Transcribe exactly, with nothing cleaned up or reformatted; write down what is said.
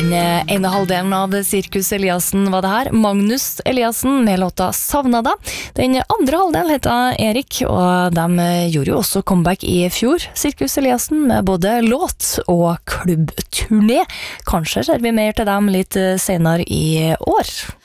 Den ene halvdelen av Sirkus Eliassen var det her. Magnus Eliassen med låta Savna deg. Den andre halvdelen heter Erik, og de gjorde jo også comeback i fjor. Sirkus Eliassen med både låt og klubbturné. Kanskje ser vi mer til dem litt senere i år.